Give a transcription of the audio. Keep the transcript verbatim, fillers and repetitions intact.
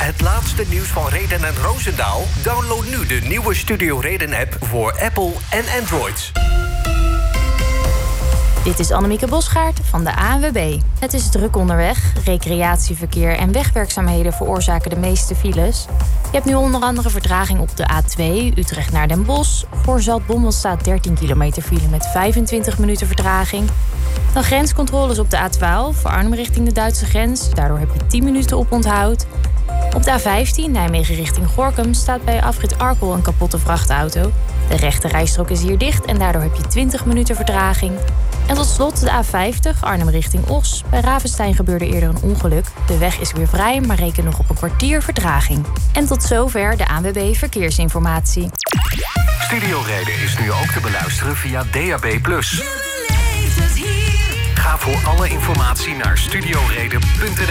Het laatste nieuws van Reden en Roosendaal? Download nu de nieuwe Studio Reden-app voor Apple en Android. Dit is Annemieke Bosgaard van de A N W B. Het is druk onderweg. Recreatieverkeer en wegwerkzaamheden veroorzaken de meeste files. Je hebt nu onder andere vertraging op de A twee, Utrecht naar Den Bosch. Voor Zaltbommel staat dertien kilometer file met vijfentwintig minuten vertraging. Dan grenscontroles op de A twaalf, voor Arnhem richting de Duitse grens. Daardoor heb je tien minuten op onthoud. Op de A vijftien, Nijmegen richting Gorinchem, staat bij afrit Arkel een kapotte vrachtauto. De rechte rijstrook is hier dicht en daardoor heb je twintig minuten vertraging. En tot slot de A vijftig, Arnhem richting Os. Bij Ravenstein gebeurde eerder een ongeluk. De weg is weer vrij, maar reken nog op een kwartier vertraging. En tot zover de A N W B Verkeersinformatie. Studio Reden is nu ook te beluisteren via D A B plus. Ga voor alle informatie naar studio reden punt n